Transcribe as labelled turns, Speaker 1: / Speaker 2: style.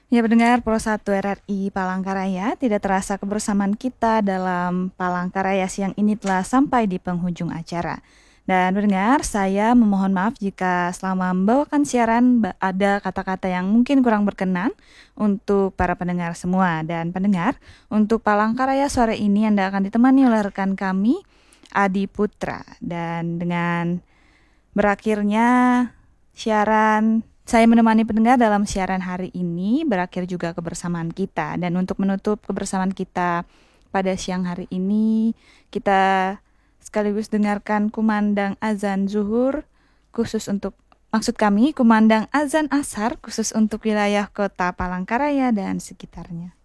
Speaker 1: Ya, pendengar Pro 1 RRI Palangkaraya, tidak terasa kebersamaan kita dalam Palangkaraya siang ini telah sampai di penghujung acara. Dan pendengar, saya memohon maaf jika selama membawakan siaran ada kata-kata yang mungkin kurang berkenan untuk para pendengar semua. Dan pendengar, untuk Palangkaraya sore ini Anda akan ditemani oleh rekan kami, Adi Putra. Dan dengan berakhirnya siaran, saya menemani pendengar dalam siaran hari ini, berakhir juga kebersamaan kita. Dan untuk menutup kebersamaan kita pada siang hari ini, kita sekaligus dengarkan kumandang azan zuhur khusus untuk, maksud kami kumandang azan ashar khusus untuk wilayah kota Palangkaraya dan sekitarnya.